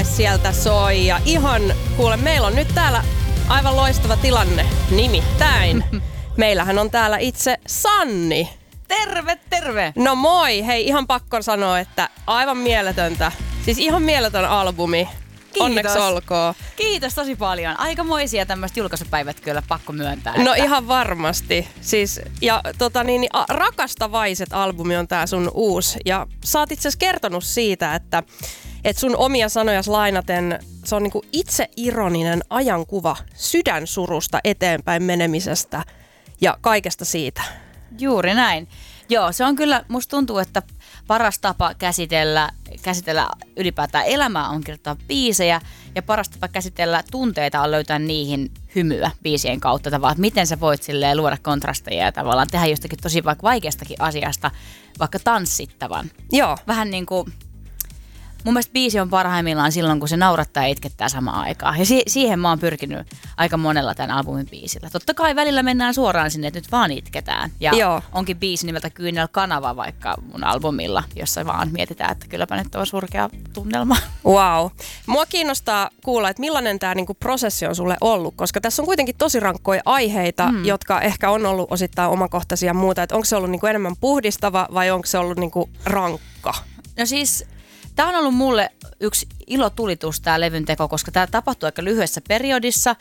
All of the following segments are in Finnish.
sieltä soi ja ihan, kuule, meillä on nyt täällä aivan loistava tilanne. Nimittäin, meillähän on täällä itse Sanni. Terve, terve! No moi, hei ihan pakko sanoa, että aivan mieletöntä. Siis ihan mieletön albumi. Kiitos. Onneksi olkoon. Kiitos tosi paljon. Aikamoisia tämmöiset julkaisupäivät kyllä pakko myöntää. No ihan varmasti. Siis, ja Rakastavaiset albumi on tää sun uusi. Ja sä oot itse asiassa kertonut siitä, että sun omia sanojas lainaten se on niinku itseironinen ajankuva sydänsurusta eteenpäin menemisestä ja kaikesta siitä. Juuri näin. Joo, se on kyllä, musta tuntuu, että paras tapa käsitellä ylipäätään elämää on kirjoittaa biisejä ja paras tapa käsitellä tunteita on löytää niihin hymyä biisien kautta tavallaan, että miten sä voit silleen luoda kontrasteja ja tavallaan tehdä jostakin tosi vaikka vaikeastakin asiasta vaikka tanssittavan. Joo. Vähän niin kuin, mun mielestä biisi on parhaimmillaan silloin, kun se naurattaa ja itkettää samaan aikaan. Ja siihen mä oon pyrkinyt aika monella tämän albumin biisillä. Totta kai välillä mennään suoraan sinne, että nyt vaan itketään. Ja Joo. Onkin biisi nimeltä Kyynel kanava vaikka mun albumilla, jossa vaan mietitään, että kylläpä nyt on surkea tunnelma. Wow. Mua kiinnostaa kuulla, että millainen tämä niinku prosessi on sulle ollut, koska tässä on kuitenkin tosi rankkoja aiheita, jotka ehkä on ollut osittain omakohtaisia ja muuta. Että onko se ollut niinku enemmän puhdistava vai onko se ollut niinku rankka? No siis, tämä on ollut mulle yksi ilotulitus tämä levyn teko, koska tämä tapahtui aika lyhyessä periodissa.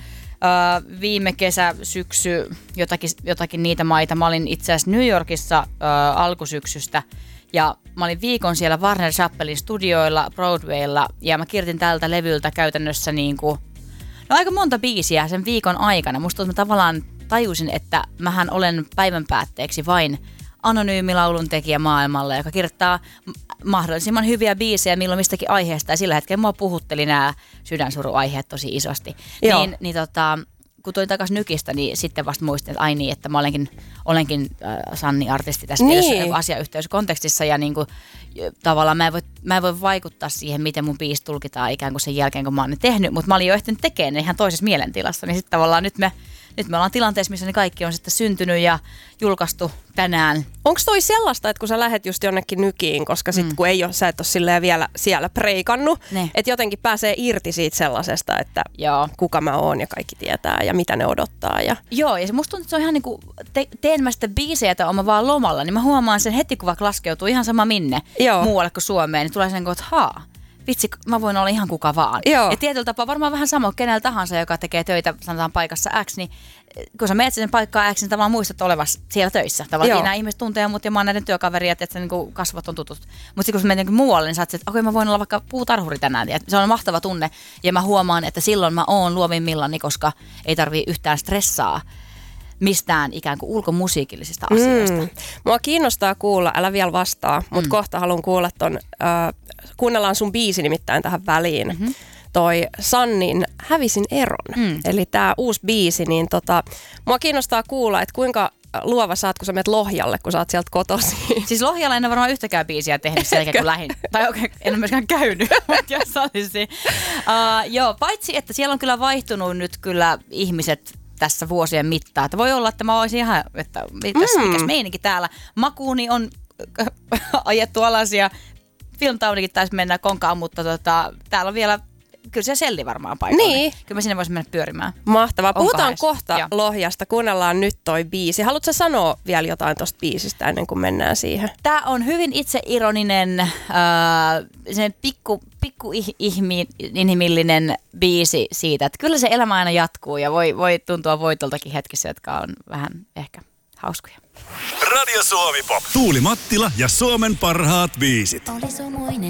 Viime kesä, syksy, jotakin niitä maita. Mä olin itse asiassa New Yorkissa alkusyksystä ja mä olin viikon siellä Warner Chappellin studioilla, Broadwaylla ja mä kirjoitin tältä levyltä käytännössä aika monta biisiä sen viikon aikana. Musta tuntuu, että mä tavallaan tajusin, että mähän olen päivän päätteeksi vain anonyymi lauluntekijä maailmalla, joka kirjoittaa mahdollisimman hyviä biisejä milloin mistäkin aiheesta. Ja sillä hetkellä mua puhutteli nämä sydänsuruaiheet tosi isosti. Kun tulin takaisin Nykistä, niin sitten vasta muistin, että ai niin, että mä olenkin Sanni-artisti tässä asiayhteyskontekstissa. Ja niin kuin, tavallaan mä en voi vaikuttaa siihen, miten mun biisi tulkitaan ikään kuin sen jälkeen, kun mä oon ne tehnyt. Mutta mä olin jo ehtinyt tekemään ne ihan toisessa mielentilassa. Niin sitten tavallaan nyt me ollaan tilanteessa, missä ne kaikki on sitten syntynyt ja julkaistu tänään. Onko toi sellaista, että kun sä lähet just jonnekin Nykiin, koska sit kun sä et ole silleen vielä siellä preikannut, että jotenkin pääsee irti siitä sellaisesta, että kuka mä oon ja kaikki tietää ja mitä ne odottaa. Ja... Joo, ja se musta tuntuu, että se on ihan niin kuin teen mä sitä biisejä tai oma vaan lomalla, niin mä huomaan sen heti, kun vaikka laskeutuu ihan sama minne muualle kuin Suomeen, niin tulee sen kuin, että vitsi, mä voin olla ihan kuka vaan. Joo. Ja tietyllä tapaa varmaan vähän sama kenellä tahansa, joka tekee töitä, sanotaan paikassa X, niin kun sä menet sen paikkaan X, niin tavallaan muistat olevasi siellä töissä. Tavallaan nämä ihmiset tuntee mut ja mä oon näiden työkaveria, että niin kasvot on tutut. Mutta sitten kun sä menet muualle, niin sä oot, että okei, mä voin olla vaikka puutarhuri tänään. Ja se on mahtava tunne ja mä huomaan, että silloin mä oon luovimmillani, koska ei tarvii yhtään stressaa mistään ikään kuin ulkomusiikillisista asioista. Mua kiinnostaa kuulla, älä vielä vastaa, mutta kohta haluan kuulla ton, kuunnellaan sun biisi nimittäin tähän väliin. Toi Sannin Hävisin eron, eli tää uusi biisi, niin mua kiinnostaa kuulla, että kuinka luova sä oot, kun sä menet Lohjalle, kun sä oot sieltä kotosi. Siis Lohjalla en ole varmaan yhtäkään biisiä tehnyt sen jälkeen, kun lähdin. Tai oikein, en ole myöskään käynyt, mutta jos olisi. Joo, paitsi että siellä on kyllä vaihtunut nyt kyllä ihmiset tässä vuosien mittaan. Että voi olla, että mä olisin ihan, että mikäs meininki täällä. Makuuni on ajettu alas ja Filmtownikin taisi mennä konkaan, mutta täällä on vielä, kyllä se selli varmaan paikalla. Niin. Kyllä mä sinne voisin mennä pyörimään. Mahtavaa. Puhutaan kohta Lohjasta. Kuunnellaan nyt toi biisi. Haluatko sä sanoa vielä jotain tosta biisistä ennen kuin mennään siihen? Tää on hyvin itseironinen, pikku inhimillinen biisi siitä, että kyllä se elämä aina jatkuu ja voi tuntua voitoltakin hetkissä, jotka on vähän ehkä hauskoja. Radio Suomi Pop. Tuuli Mattila ja Suomen parhaat biisit. Oli sumuinen